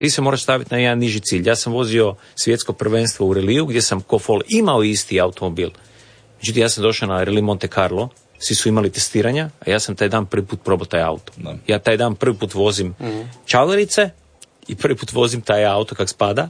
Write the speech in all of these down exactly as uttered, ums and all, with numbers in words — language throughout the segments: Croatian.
Ti se moraš staviti na jedan niži cilj. Ja sam vozio svjetsko prvenstvo u reliju gdje sam ko fol imao isti automobil. Međutim, ja sam došao na Rally Monte Carlo, svi su imali testiranja, a ja sam taj dan prvi put probao taj auto. Da. Ja taj dan prvi put vozim mm-hmm. čavlerice i prvi put vozim taj auto kak spada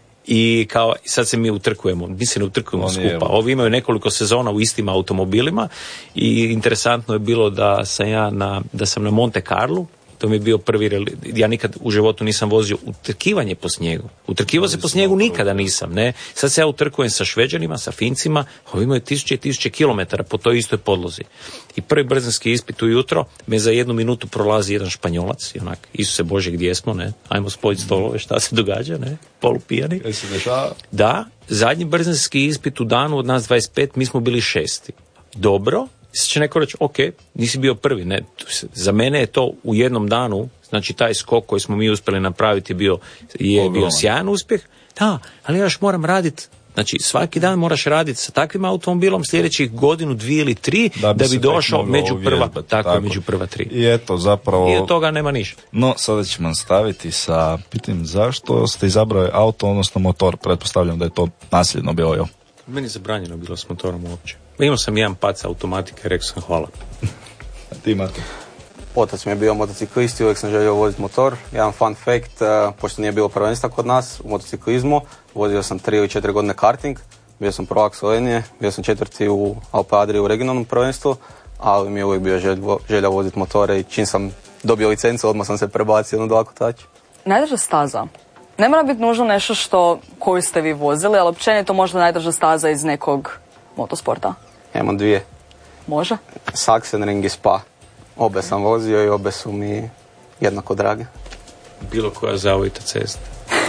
i kao sad se mi utrkujemo, mi se ne utrkujemo On skupa. Ovi imaju nekoliko sezona u istim automobilima i interesantno je bilo da sam ja na, da sam na Monte Carlu. To mi je bio prvi, ja nikad u životu nisam vozio utrkivanje po snijegu. Utrkivao se po snijegu nikada nisam, ne. Sad se ja utrkujem sa Šveđanima, sa Fincima, ovi imaju tisuće i tisuće kilometara po toj istoj podlozi. I prvi brzinski ispit ujutro me za jednu minutu prolazi jedan Španjolac, i onak, Isuse Bože, gdje smo, ne, ajmo spojiti stolove, šta se događa, ne, polupijani. Da, zadnji brzinski ispit u danu od nas dvadeset pet, mi smo bili šesti. Dobro. Sad će neko reći, ok, nisi bio prvi. Ne, za mene je to u jednom danu, znači taj skok koji smo mi uspjeli napraviti bio, je Ogroman. bio sjajan uspjeh. Da, ali ja još moram raditi, znači svaki dan moraš raditi sa takvim automobilom sljedećih godinu, dvije ili tri, da bi, da bi došao među prva, tako, tako, među prva tri. I eto, zapravo... I od toga nema ništa. No, sada ćemo staviti sa pitanjem zašto ste izabrali auto, odnosno motor. Pretpostavljam da je to nasljedno bilo, jel? Meni je zabranjeno bilo s motorom uopće. Imao sam jedan pac automatike, rekao sam hvala. A ti, Martin? Otac mi je bio motociklist i uvijek sam želio voziti motor. Jedan fun fact, uh, pošto nije bilo prvenstva kod nas u motociklizmu, vozio sam tri ili četiri godine karting, bio sam prvak Slovenije, bio sam četvrti u Alpe Adriji u regionalnom prvenstvu, ali mi je uvijek bio želja, želja voziti motore i čim sam dobio licencu, odmah sam se prebacio na dva kotača. Najdraža staza. Ne mora biti nužno nešto što koju ste vi vozili, ali općenito možda najdraža staza iz nekog motosporta. Imam dvije. Može? Sachsenring i Spa. Obe sam vozio i obe su mi jednako drage. Bilo koja zavojita cesta.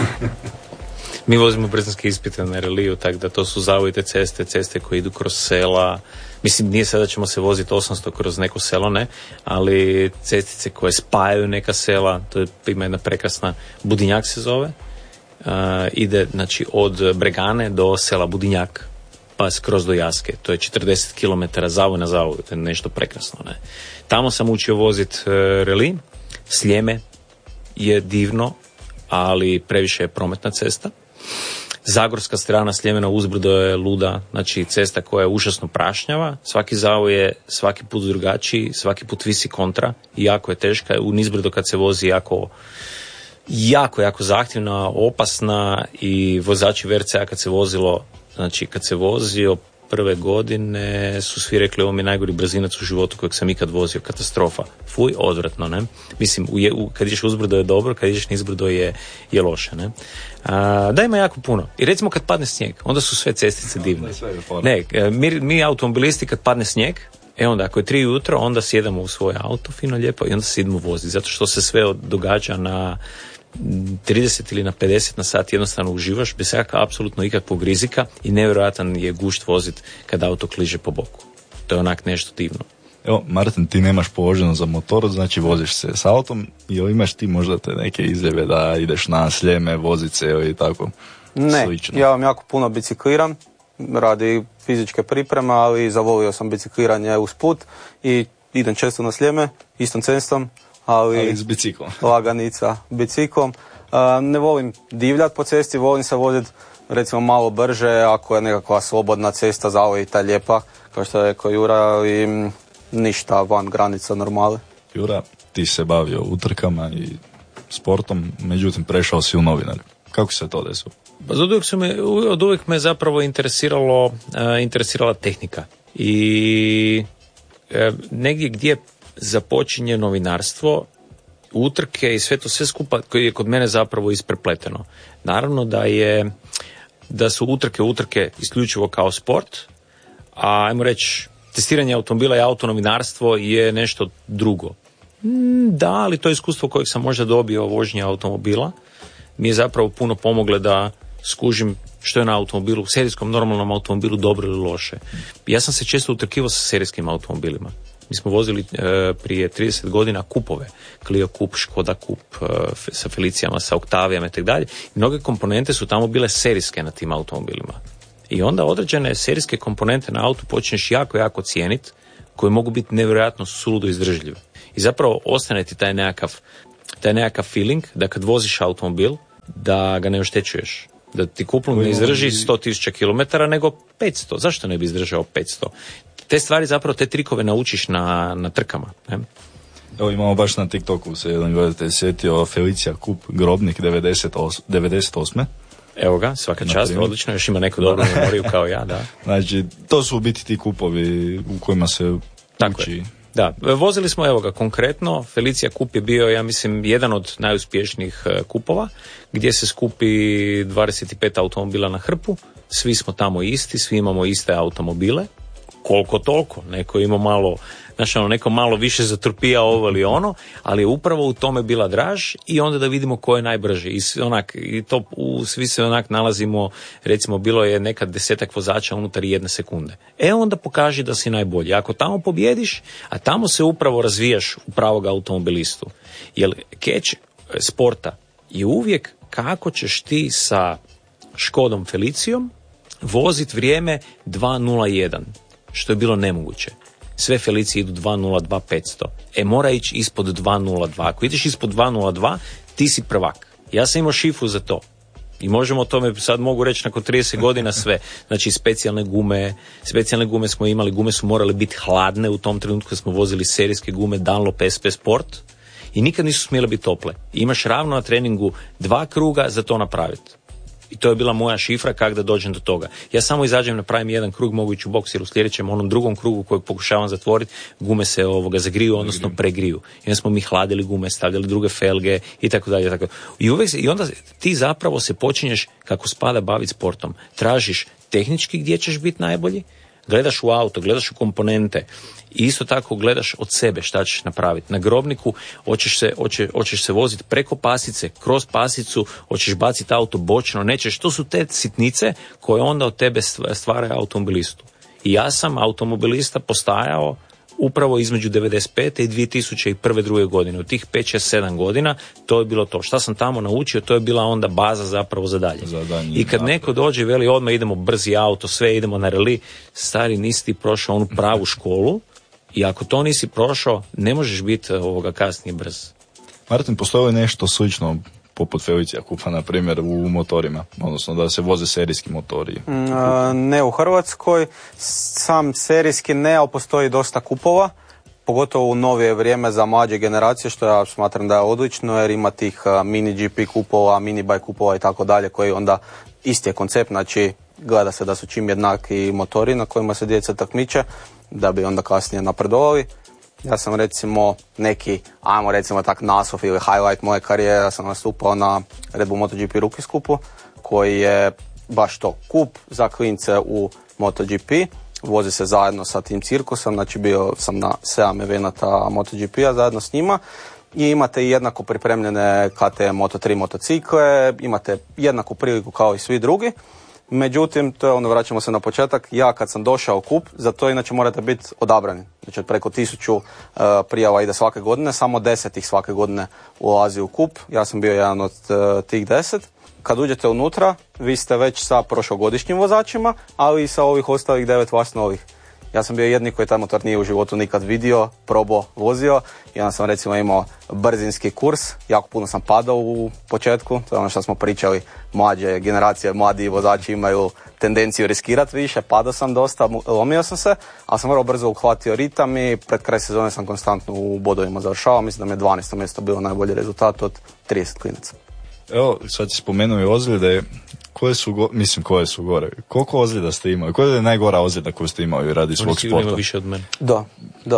Mi vozimo brzinske ispite na reliju, tako da to su zavojite ceste, ceste koje idu kroz sela. Mislim, nije sada da ćemo se voziti osamsto kroz neko selo, ne, ali cestice koje spajaju neka sela, to je, ima jedna prekrasna, Budinjak se zove, uh, ide, znači, od Bregane do sela Budinjak, pa skroz do Jaske. To je četrdeset kilometara zavoj na zavoj, to je nešto prekrasno, ne. Tamo sam učio voziti uh, reli, Sljeme je divno, ali previše je prometna cesta. Zagorska strana Sljemena uzbrdo je luda, znači cesta koja je užasno prašnjava, svaki zavoj je svaki put drugačiji, svaki put visi kontra i jako je teška, u nizbrdo kad se vozi jako, jako, jako zahtjevna, opasna i vozači V R C-a kad se vozilo, znači kad se vozio prve godine su svi rekli ovo mi je najgori brzinac u životu kojeg sam ikad vozio, katastrofa. Fuj, odvratno, ne? Mislim, u je, u, kad ideš uzbrdo je dobro, kad ideš nizbrdo je, je loše, ne? A, da ima jako puno. I recimo kad padne snijeg, onda su sve cestice divne. Ne, mi, mi automobilisti kad padne snijeg, e onda ako je tri ujutro, onda sjedamo u svoje auto, fino lijepo, i onda se idemo voziti, zato što se sve događa na trideset ili na pedeset na sat, jednostavno uživaš bez svaka apsolutno ikakvog rizika i nevjerojatan je gušt voziti kad auto kliže po boku. To je onak nešto divno. Evo, Martin, ti nemaš položeno za motor, znači voziš se s autom, ili imaš ti možda te neke izjave da ideš na Sljeme, vozit se i tako? Ne, slično. Ja vam jako puno bicikliram, radi fizičke pripreme, ali zavolio sam bicikliranje usput i idem često na Sljeme, istom cestom, ali, ali s biciklom. Laganica biciklom. Uh, ne volim divljati po cesti, volim se voziti recimo malo brže, ako je nekakva slobodna cesta, zavojita, lijepa, kao što je rekao Jura, ali ništa van granica normale. Jura, ti se bavio utrkama i sportom, međutim prešao si u novinar. Kako se to desilo? Pa od uvijek, su me, od uvijek me zapravo interesiralo, uh, interesirala tehnika. I uh, negdje gdje započinje novinarstvo, utrke i sve to sve skupa koje je kod mene zapravo isprepleteno. Naravno da je da su utrke utrke isključivo kao sport, a ajmo reći testiranje automobila i autonovinarstvo je nešto drugo. Da, ali to je iskustvo kojeg sam možda dobio vožnje automobila mi je zapravo puno pomogle da skužim što je na automobilu, serijskom normalnom automobilu dobro ili loše. Ja sam se često utrkivao sa serijskim automobilima. Mi smo vozili e, prije trideset godina kupove, Clio Kup, Škoda Kup, e, sa Felicijama, sa Oktavijama i tako dalje. Mnoge komponente su tamo bile serijske na tim automobilima. I onda određene serijske komponente na autu počneš jako, jako cijeniti, koje mogu biti nevjerojatno suludo izdržljive. I zapravo ostane ti taj nekakav, taj nekakav feeling da kad voziš automobil, da ga ne oštećuješ. Da ti kuplung ne izdrži sto tisuća kilometara, nego petsto. Zašto ne bi izdržao petsto? Te stvari zapravo, te trikove naučiš na, na trkama. Ne? Evo imamo baš na TikToku se jedan gledatelj sjetio Felicia Kup, Grobnik devedeset osme Evo ga, svaka čast, odlično, još ima neku dobru memoriju kao ja, da. Znači, to su u biti ti kupovi u kojima se tako uči. Je. Da, vozili smo, evo ga, konkretno, Felicia Kup je bio, ja mislim, jedan od najuspješnijih kupova, gdje se skupi dvadeset pet automobila na hrpu, svi smo tamo isti, svi imamo iste automobile, koliko toliko, neko ima malo, znaš, ono, neko malo više zatrpija ovo ili ono, ali je upravo u tome bila draž i onda da vidimo ko je najbrži. I, onak, i to u, svi se onak nalazimo, recimo bilo je nekad desetak vozača unutar jedne sekunde. E onda pokaži da si najbolji. Ako tamo pobjediš, a tamo se upravo razvijaš u pravog automobilistu. Jer catch sporta je uvijek kako ćeš ti sa Škodom Felicijom vozit vrijeme dva nula jedan, što je bilo nemoguće. Sve Felicije idu dva nula dva petsto. E, mora ići ispod dva nula dva. Ako ideš ispod dva nula dva, ti si prvak. Ja sam imao šifu za to. I možemo o tome, sad mogu reći nakon trideset godina sve. Znači, specijalne gume, specijalne gume smo imali, gume su morale biti hladne u tom trenutku kad smo vozili serijske gume Dunlop S P Sport i nikad nisu smjele biti tople. Imaš ravno na treningu dva kruga za to napraviti. I to je bila moja šifra kako da dođem do toga. Ja samo izađem, napravim jedan krug, mogu ići u boks jer u sljedećem onom drugom krugu kojeg pokušavam zatvoriti, gume se ovoga zagriju, odnosno pregriju. I onda smo mi hladili gume, stavljali druge felge i tako dalje. Tako. I, uvijek se, I onda ti zapravo se počinješ kako spada baviti sportom. Tražiš tehnički gdje ćeš biti najbolji, gledaš u auto, gledaš u komponente i isto tako gledaš od sebe šta ćeš napraviti. Na Grobniku hoćeš se, hoće, hoćeš se voziti preko pasice, kroz pasicu, hoćeš baciti auto bočno, nećeš. To su te sitnice koje onda od tebe stvaraju automobilistu. I ja sam automobilista postajao upravo između devedeset pete i dvije tisuće prve druge godine. U tih pet šest sedam godina to je bilo to. Šta sam tamo naučio, to je bila onda baza zapravo za dalje. Za I kad neko dođe i veli odmah idemo brzi auto, sve idemo na reli, stari, nisi ti prošao onu pravu školu i ako to nisi prošao, ne možeš biti ovoga kasnije brz. Martin, postoji li nešto slično poput Felicia Kupa, na primjer, u motorima, odnosno da se voze serijski motori? Mm, ne u Hrvatskoj, sam serijski ne, ali postoji dosta kupova, pogotovo u novije vrijeme za mlađe generacije, što ja smatram da je odlično, jer ima tih mini G P kupova, mini bike kupova i tako dalje, koji onda isti je koncept, znači gleda se da su čim jednaki motori na kojima se djeca takmiče, da bi onda kasnije napredovali. Ja sam recimo neki, ajmo recimo tak naslov ili highlight moje karijere, ja sam nastupao na Red Bull MotoGP Rookie skupu, koji je baš to kup za klince u MotoGP, vozi se zajedno sa tim cirkusom, znači bio sam na sedam evenata MotoGP-a zajedno s njima i imate jednako pripremljene K T M Moto tri motocikle, imate jednaku priliku kao i svi drugi. Međutim, to je ono, vraćamo se na početak, ja kad sam došao u kup, za to inače morate biti odabrani. Znači od preko tisuću uh, prijava ide svake godine, samo deset ih svake godine ulazi u kup, ja sam bio jedan od uh, tih deset. Kad uđete unutra, vi ste već sa prošlogodišnjim vozačima, ali i sa ovih ostalih devet vas novih. Ja sam bio jedni koji taj motor nije u životu nikad vidio, probao, vozio i onda sam recimo imao brzinski kurs, jako puno sam padao u početku, to je ono što smo pričali, mlađe generacije, mladi vozači imaju tendenciju riskirati više, padao sam dosta, lomio sam se, ali sam vrlo brzo uhvatio ritam i pred kraj sezone sam konstantno u bodovima završavao, mislim da mi je dvanaesto mjesto bilo najbolji rezultat od trideset klinaca. Evo, sad si spomenuo i ozljede, koje su, go, mislim, koje su gore? Koliko ozljeda ste imali? Koja je najgora ozljeda koju ste imali radi svog sporta? Ima više od mene. Da, da.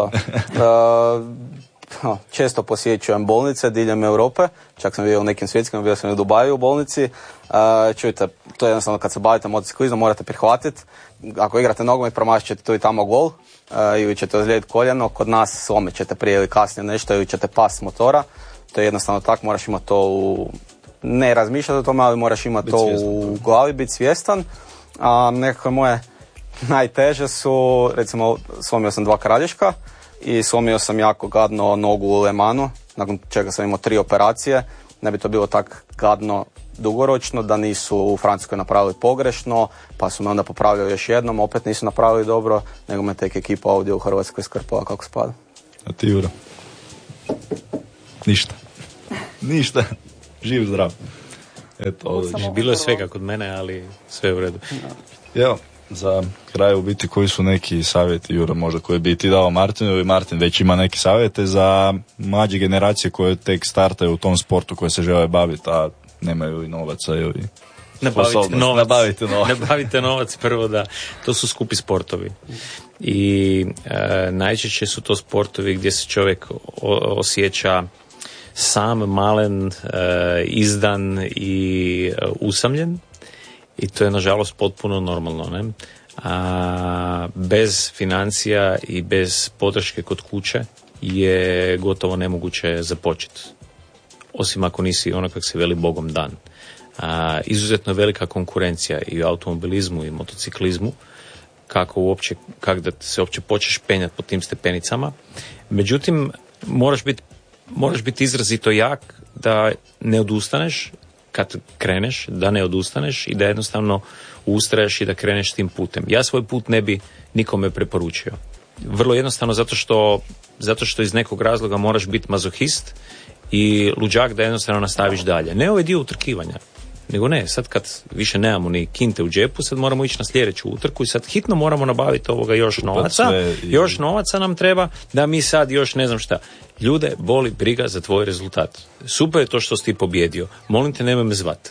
uh, često posjećujem bolnice diljem Europe, čak sam bio u nekim svjetskim, bio sam u Dubaju u bolnici. Uh, čujte, to je jednostavno kad se bavite motociklizmom morate prihvatiti. Ako igrate nogomet, promašit ćete tu i tamo gol, uh, ili ćete ozlijediti koljeno, kod nas slomit ćete prije ili kasnije nešto ili ćete past s motora. To je jednostavno tako, moraš imati to u... ne razmišljati o tome, ali moraš imati to svjestan, u glavi, biti svjestan. A nekako moje najteže su, recimo, slomio sam dva kralješka i slomio sam jako gadno nogu u Le Manu, nakon čega sam imao tri operacije. Ne bi to bilo tak gadno dugoročno da nisu u Francuskoj napravili pogrešno, pa su me onda popravljali još jednom, opet nisu napravili dobro, nego me tek ekipa ovdje u Hrvatskoj skrpala kako spada. A ti, Juro? Ništa. Ništa. Živ, zdrav. Eto, odlično. Bilo je svega kod mene, ali sve je u redu. Evo, za kraj u biti koji su neki savjeti, Jura, možda koje bi ti dao Martinu, i Martin već ima neke savjete za mlađe generacije koje tek startaju u tom sportu koje se žele baviti, a nemaju i novaca ili Nabavite novac. Nabavite novac. Nabavite novac prvo, da. To su skupi sportovi. I e, najčešće su to sportovi gdje se čovjek o, osjeća sam, malen, e, izdan i e, usamljen. I to je nažalost potpuno normalno, ne? A bez financija i bez podrške kod kuće je gotovo nemoguće započeti. Osim ako nisi ono kak se veli Bogom dan. A, izuzetno je velika konkurencija i u automobilizmu i motociklizmu, kako uopće, kako da se uopće počneš penjati po tim stepenicama. Međutim, moraš biti moraš biti izrazito jak da ne odustaneš kad kreneš, da ne odustaneš i da jednostavno ustraješ i da kreneš tim putem. Ja svoj put ne bi nikome preporučio. Vrlo jednostavno zato što, zato što iz nekog razloga moraš biti mazohist i luđak da jednostavno nastaviš dalje. Ne ovaj dio utrkivanja, nego ne, sad kad više nemamo ni kinte u džepu, sad moramo ići na sljedeću utrku i sad hitno moramo nabaviti ovoga još novaca, i... još novaca nam treba da mi sad još ne znam šta. Ljude boli briga za tvoj rezultat. Super je to što si ti pobjedio. Molim te, nemoj me zvat.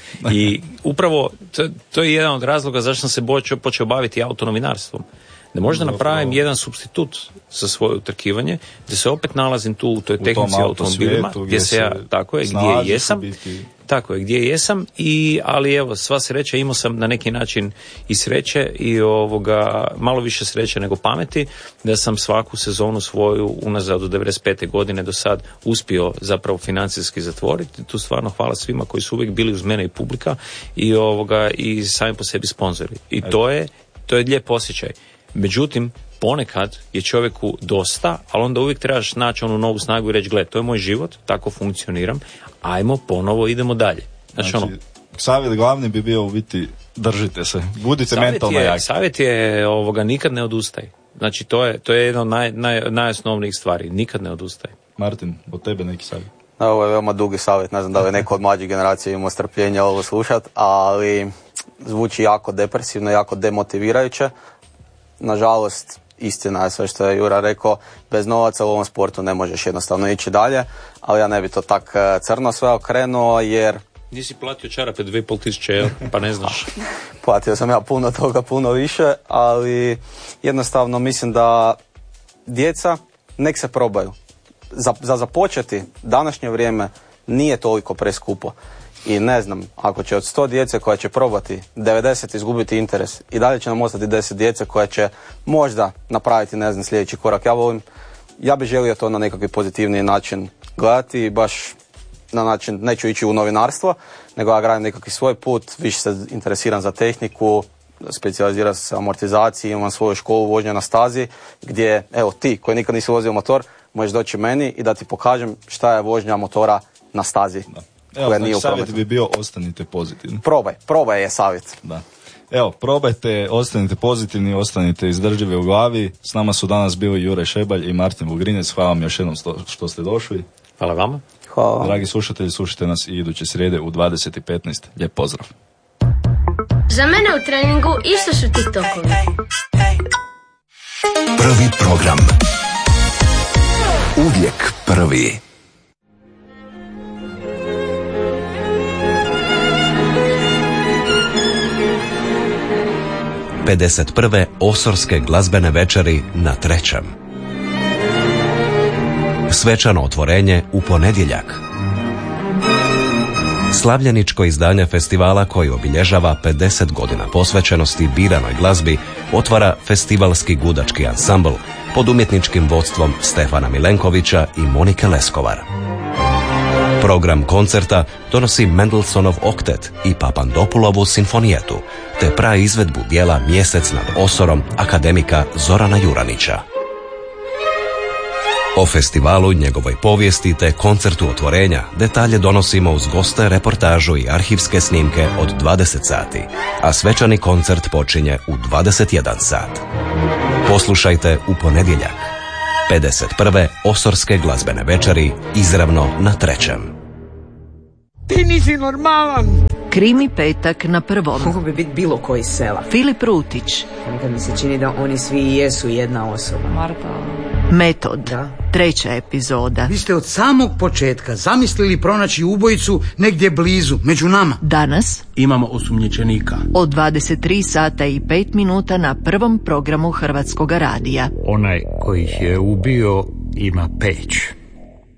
I upravo to, to je jedan od razloga zašto sam se počeo, počeo baviti autonovinarstvom. Da možda napravim jedan supstitut za svoje utrkivanje, gdje se opet nalazim tu u toj tehnici automobilima, gdje, gdje se ja, tako je, gdje jesam, biti... tako je, gdje jesam, i, ali evo, sva sreća, imao sam na neki način i sreće i ovoga, malo više sreće nego pameti, da sam svaku sezonu svoju unazad od devedeset pete godine do sad uspio zapravo financijski zatvoriti. Tu stvarno hvala svima koji su uvijek bili uz mene i publika i ovoga, i sami po sebi sponzori. I to je, to je lijep osjećaj. Međutim, ponekad je čovjeku dosta, ali onda uvijek trebaš naći onu novu snagu i reći, gle, to je moj život, tako funkcioniram, ajmo ponovo, idemo dalje. Znači, znači ono, savjet glavni bi bio u biti, držite se, budite mentalno jaki. Savjet je ovoga, nikad ne odustaj. Znači, to je, to je jedna od naj, naj, najosnovnijih stvari, nikad ne odustaj. Martin, od tebe neki savjet? Ovo je veoma dugi savjet, ne znam da li neko od mlađih generacija imao strpljenja ovo slušat, ali zvuči jako depresivno, jako demotivirajuće. Nažalost, istina je sve što je Jura rekao, bez novaca u ovom sportu ne možeš jednostavno ići dalje, ali ja ne bi to tak crno sve okrenuo, jer... Nisi platio čarape dvije i pol tisuće, pa ne znaš. Platio sam ja puno toga, puno više, ali jednostavno mislim da djeca nek se probaju. Za, za započeti današnje vrijeme nije toliko preskupo. I ne znam, ako će od sto djece koja će probati devedeset izgubiti interes, i dalje će nam ostati deset djece koja će možda napraviti, ne znam, sljedeći korak. Ja volim, ja bih želio to na nekakvi pozitivniji način gledati i baš na način, neću ići u novinarstvo, nego ja gradim nekakvi svoj put, više se interesiram za tehniku, specijaliziram se amortizaciji, imam svoju školu vožnje na stazi, gdje, evo, ti koji nikad nisi vozio motor, možeš doći meni i da ti pokažem šta je vožnja motora na stazi. Da. Evo, znači, savjet bi bio ostanite pozitivni. Probaj, probaj je savjet. Da. Evo, probajte, ostanite pozitivni, ostanite izdržljivi u glavi. S nama su danas bili Jure Šebalj i Martin Vugrinec. Hvala vam još jednom što ste došli. Hvala vama. Hvala. Dragi slušatelji, slušajte nas i iduće srijede u dvadeset i petnaest. Lijep pozdrav. Za mene u treningu isto su TikTokovi. Prvi program. Uvijek prvi. pedeset prve Osorske glazbene večeri na Trećem. Svečano otvorenje u ponedjeljak. Slavljeničko izdanje festivala koji obilježava pedeset godina posvećenosti biranoj glazbi otvara festivalski gudački ansambl pod umjetničkim vodstvom Stefana Milenkovića i Monike Leskovar. Program koncerta donosi Mendelssohnov oktet i Papandopulovu sinfonijetu, te praizvedbu dijela Mjesec nad Osorom akademika Zorana Juranića. O festivalu, njegovoj povijesti te koncertu otvorenja detalje donosimo uz goste, reportažu i arhivske snimke od dvadeset sati, a svečani koncert počinje u dvadeset jedan sat. Poslušajte u ponedjeljak. pedeset prve Osorske glazbene večeri izravno na Trećem. Ti nisi normalan. Krimi petak na prvom. Mogu bi biti bilo koji sela. Filip Rutić. Nekad mi se čini da oni svi jesu jedna osoba. Marta. Metod. Da. Treća epizoda. Vi ste od samog početka zamislili pronaći ubojicu negdje blizu, među nama. Danas Imamo osumnjičenika. od dvadeset tri sata i pet minuta na prvom programu Hrvatskoga radija. Onaj koji ih je ubio ima peć.